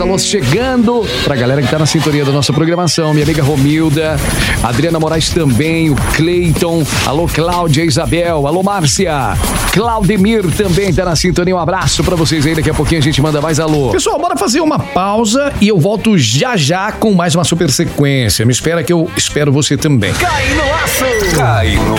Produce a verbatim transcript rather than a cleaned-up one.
alôs chegando pra galera que tá na sintonia da nossa programação. Minha amiga Romilda, Adriana Moraes também, o Cleiton, alô Cláudia, Isabel, alô Márcia, Claudemir também tá na sintonia. Um abraço pra vocês aí, daqui a pouquinho a gente manda mais alô. Pessoal, bora fazer uma pausa e eu volto já já com mais uma super sequência. Me espera que eu espero você também. Cai no aço! Cai no